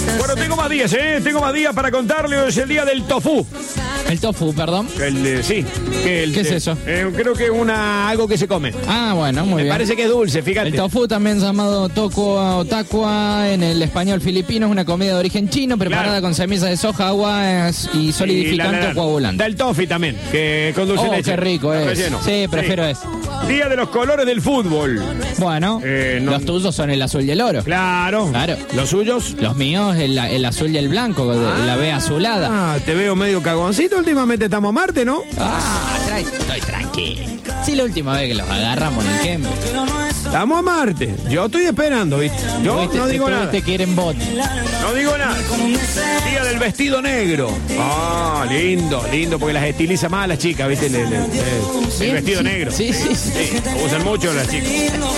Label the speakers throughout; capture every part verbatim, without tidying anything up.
Speaker 1: Bueno, tengo más días, ¿eh? Tengo más días para contarle. Hoy es el día del tofu.
Speaker 2: El tofu, perdón.
Speaker 1: El, eh, sí. Que el,
Speaker 2: ¿Qué es
Speaker 1: eh,
Speaker 2: eso?
Speaker 1: Eh, creo que es una, algo que se come.
Speaker 2: Ah, bueno, muy
Speaker 1: Me
Speaker 2: bien.
Speaker 1: parece que es dulce, fíjate.
Speaker 2: El tofu, también llamado tokua o takua en el español filipino, es una comida de origen chino preparada
Speaker 1: Claro.
Speaker 2: con semillas de soja, agua es- y solidificante
Speaker 1: Y la- la-
Speaker 2: o coagulante.
Speaker 1: Del tofi también, que con dulce
Speaker 2: Oh,
Speaker 1: leche.
Speaker 2: qué rico es.
Speaker 1: Relleno.
Speaker 2: Sí, prefiero ese.
Speaker 1: Día de los colores del fútbol.
Speaker 2: Bueno,
Speaker 1: Eh, no-
Speaker 2: los tuyos son el azul y el oro.
Speaker 1: Claro.
Speaker 2: Claro.
Speaker 1: ¿Los suyos?
Speaker 2: Los míos, el, el azul y el blanco, de- la B azulada.
Speaker 1: Ah, te veo medio cagoncito. Últimamente estamos a Marte, ¿no?
Speaker 2: Ah, tra- estoy tranquilo. Sí, la última vez que los agarramos en el Kemp.
Speaker 1: Estamos a Marte. Yo estoy esperando, ¿viste? Yo
Speaker 2: Tuviste-
Speaker 1: no digo
Speaker 2: te
Speaker 1: nada.
Speaker 2: tuviste que ir en bote.
Speaker 1: No digo nada. Día del vestido negro. Ah, lindo, lindo, porque las estiliza más a las chicas, ¿viste? Le- le- le- el
Speaker 2: Bien,
Speaker 1: vestido
Speaker 2: sí,
Speaker 1: negro.
Speaker 2: sí, sí, sí.
Speaker 1: Sí, lo usan mucho las chicas.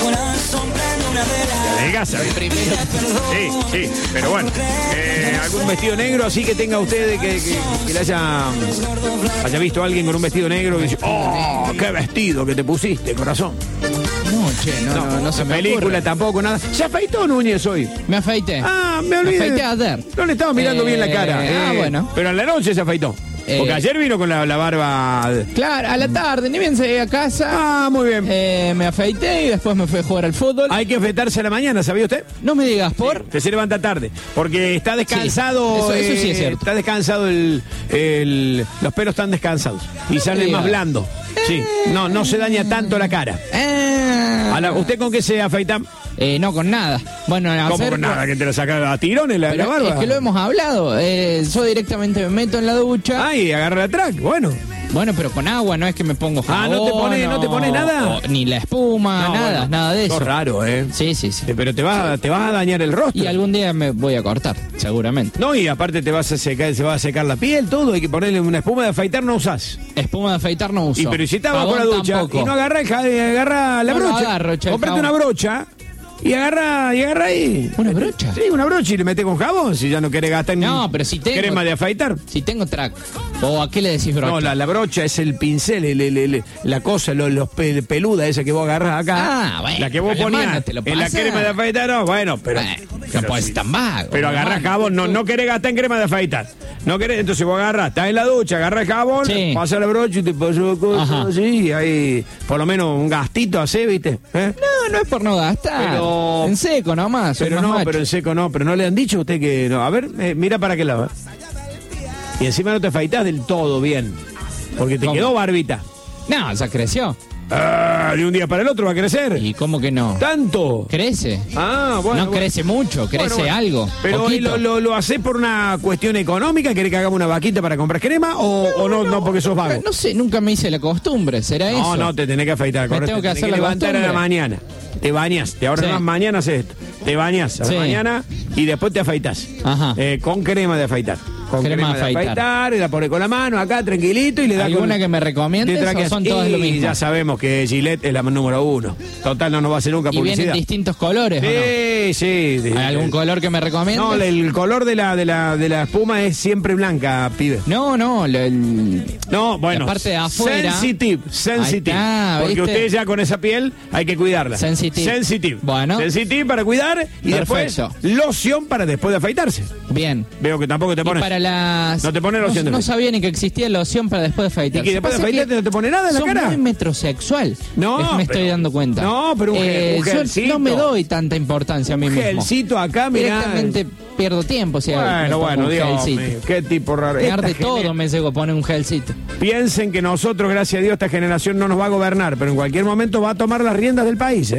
Speaker 1: La adelgaza, ¿viste?
Speaker 2: Primero.
Speaker 1: Sí, sí, pero bueno. eh, algún vestido negro así que tenga usted que, que, que le haya, haya visto a alguien con un vestido negro y dice, oh, qué vestido que te pusiste, corazón.
Speaker 2: No, che, no, no, no, se
Speaker 1: la
Speaker 2: me
Speaker 1: película
Speaker 2: ocurre.
Speaker 1: tampoco, nada. ¿Se afeitó Núñez hoy?
Speaker 2: Me afeité.
Speaker 1: Ah, me olvidé.
Speaker 2: Me afeité ayer.
Speaker 1: No le estaba mirando
Speaker 2: Eh,
Speaker 1: bien la cara.
Speaker 2: ah, bueno.
Speaker 1: Pero en la noche se afeitó.
Speaker 2: Eh,
Speaker 1: Porque ayer vino con la, la barba.
Speaker 2: Claro, a la tarde, ni bien llegué a casa.
Speaker 1: Ah, muy bien.
Speaker 2: Eh, me afeité y después me fui a jugar al fútbol.
Speaker 1: Hay que afeitarse a la mañana, ¿sabía usted?
Speaker 2: No me digas por.
Speaker 1: Usted se levanta tarde. Porque está descansado.
Speaker 2: Sí, eso- eso sí es
Speaker 1: eh,
Speaker 2: cierto.
Speaker 1: Está descansado el, el- los pelos están descansados. Y salen
Speaker 2: diga.
Speaker 1: más blandos. Sí. No, no se daña tanto la cara.
Speaker 2: Eh,
Speaker 1: A la- ¿Usted con qué se afeita?
Speaker 2: eh, no, con nada. Bueno,
Speaker 1: ¿Cómo
Speaker 2: hacer-
Speaker 1: con nada? ¿Que te lo saca a tirones la, la
Speaker 2: Pero
Speaker 1: barba?
Speaker 2: es que lo hemos hablado. Eh, yo directamente me meto en la ducha.
Speaker 1: Ay, agarra la track. Bueno.
Speaker 2: Bueno, pero con agua, no es que me pongo
Speaker 1: Ah,
Speaker 2: jabón.
Speaker 1: ¿no te pone- no te pone
Speaker 2: o-
Speaker 1: nada?
Speaker 2: o ni la espuma,
Speaker 1: No,
Speaker 2: nada,
Speaker 1: bueno,
Speaker 2: nada de eso.
Speaker 1: sos raro, ¿eh?
Speaker 2: Sí, sí, sí.
Speaker 1: Eh, Pero te vas, te vas a dañar el rostro.
Speaker 2: Y algún día me voy a cortar, seguramente.
Speaker 1: No, y aparte te vas a secar, se va a secar la piel, todo. Hay que ponerle una espuma de afeitar, no usás.
Speaker 2: Espuma de afeitar no uso.
Speaker 1: Y pero si estabas con la
Speaker 2: Jabón
Speaker 1: ducha
Speaker 2: tampoco.
Speaker 1: y no agarra, el ja- eh, agarra la
Speaker 2: No lo
Speaker 1: brocha.
Speaker 2: agarro, che, el
Speaker 1: Comprate
Speaker 2: jabón.
Speaker 1: una brocha y agarra, y agarra ahí.
Speaker 2: ¿Una brocha?
Speaker 1: Sí, una brocha y le metes con jabón si ya no querés gastar ni
Speaker 2: No, pero si tengo-
Speaker 1: crema de afeitar.
Speaker 2: Si tengo track. ¿O a qué le decís brocha?
Speaker 1: No, la, la brocha es el pincel, el- el- el- la cosa, lo- los pe- peluda esa que vos agarrás acá.
Speaker 2: Ah, bueno,
Speaker 1: La que vos
Speaker 2: con la
Speaker 1: ponías
Speaker 2: mano te lo
Speaker 1: en la
Speaker 2: pasa.
Speaker 1: crema de afeitar, no, bueno, pero...
Speaker 2: Bueno,
Speaker 1: pero
Speaker 2: no puedes
Speaker 1: sí.
Speaker 2: ser tan vago.
Speaker 1: Pero agarrás
Speaker 2: hermano.
Speaker 1: jabón, no, no querés gastar en crema de afeitar. No querés, entonces vos agarrás, estás en la ducha, agarrás el jabón,
Speaker 2: Sí.
Speaker 1: pasa la brocha y te pasó cosas
Speaker 2: Ajá.
Speaker 1: así, y ahí por lo menos un gastito así, ¿viste? ¿Eh?
Speaker 2: No, no es por no gastar.
Speaker 1: Pero-
Speaker 2: En seco nomás. soy
Speaker 1: Pero
Speaker 2: más
Speaker 1: no,
Speaker 2: macho.
Speaker 1: pero en seco no, pero no le han dicho a usted que no. A ver, eh, mira para qué lado. ¿eh? Y encima no te afeitás del todo bien, porque te
Speaker 2: ¿Cómo?
Speaker 1: quedó barbita.
Speaker 2: No, ya creció.
Speaker 1: Ah, de un día para el otro va a crecer.
Speaker 2: ¿Y cómo que no?
Speaker 1: ¿Tanto?
Speaker 2: Crece.
Speaker 1: Ah, bueno.
Speaker 2: no
Speaker 1: bueno.
Speaker 2: crece mucho, crece
Speaker 1: Bueno, bueno.
Speaker 2: algo.
Speaker 1: Pero ¿y
Speaker 2: poquito.
Speaker 1: lo, lo, lo hacés por una cuestión económica? ¿Querés que hagamos una vaquita para comprar crema? ¿O no, o no, no porque sos vago?
Speaker 2: No sé, nunca me hice la costumbre, ¿será eso?
Speaker 1: No, no, te tenés que afeitar.
Speaker 2: Me
Speaker 1: correcto.
Speaker 2: tengo que
Speaker 1: Te tenés
Speaker 2: hacer la
Speaker 1: levantar a la
Speaker 2: costumbre.
Speaker 1: mañana. Te bañas, te ahorras
Speaker 2: Sí.
Speaker 1: más mañana haces esto. Te bañas a la
Speaker 2: Sí.
Speaker 1: mañana y después te afeitas.
Speaker 2: Ajá.
Speaker 1: Eh, con crema de afeitar. Con
Speaker 2: Crema
Speaker 1: crema,
Speaker 2: de
Speaker 1: de
Speaker 2: afeitar.
Speaker 1: afeitar, y la pone con la mano acá tranquilito y le da
Speaker 2: ¿Alguna
Speaker 1: con-
Speaker 2: que me recomiendes
Speaker 1: te
Speaker 2: o
Speaker 1: traqueas.
Speaker 2: son todas
Speaker 1: Y
Speaker 2: lo mismo?
Speaker 1: ya sabemos que Gillette es la número uno. Total, no nos va a hacer nunca
Speaker 2: ¿Y vienen
Speaker 1: publicidad.
Speaker 2: distintos colores o no?
Speaker 1: Sí, sí. de-
Speaker 2: ¿Hay algún
Speaker 1: de-
Speaker 2: color que me recomiendes?
Speaker 1: No, el color de la, de la, de la espuma es siempre blanca, pibe.
Speaker 2: No, no, lo- el-
Speaker 1: No, bueno.
Speaker 2: La parte de afuera.
Speaker 1: Sensitive, sensitive.
Speaker 2: Ahí está,
Speaker 1: porque
Speaker 2: ¿viste?
Speaker 1: usted ya con esa piel hay que cuidarla.
Speaker 2: Sensitive.
Speaker 1: Sensitive.
Speaker 2: Bueno.
Speaker 1: Sensitive para cuidar y
Speaker 2: Perfecto.
Speaker 1: después loción para después de afeitarse.
Speaker 2: bien.
Speaker 1: Veo que tampoco te
Speaker 2: Y
Speaker 1: pones.
Speaker 2: para las...
Speaker 1: No te pones loción de
Speaker 2: No, no
Speaker 1: afeitar.
Speaker 2: sabía ni que existía loción para después de
Speaker 1: ¿Y
Speaker 2: afeitarse.
Speaker 1: que después de
Speaker 2: Pasa
Speaker 1: afeitarte
Speaker 2: que
Speaker 1: no te pone nada en la
Speaker 2: sos
Speaker 1: cara?
Speaker 2: muy metrosexual.
Speaker 1: No,
Speaker 2: Es- me estoy
Speaker 1: pero-
Speaker 2: dando cuenta. Eh,
Speaker 1: no, pero un gel- un
Speaker 2: yo
Speaker 1: gelcito.
Speaker 2: no me doy tanta importancia a mí
Speaker 1: Un
Speaker 2: mismo.
Speaker 1: gelcito acá, mirá.
Speaker 2: Directamente pierdo tiempo si me
Speaker 1: Bueno,
Speaker 2: pongo
Speaker 1: bueno,
Speaker 2: un
Speaker 1: Dios
Speaker 2: gelcito.
Speaker 1: mío, qué tipo raro.
Speaker 2: Me
Speaker 1: Esta
Speaker 2: arde
Speaker 1: gener-
Speaker 2: todo, me llego a poner un gelcito.
Speaker 1: Piensen que nosotros, gracias a Dios, esta generación no nos va a gobernar, pero en cualquier momento va a tomar las riendas del país. ¿eh?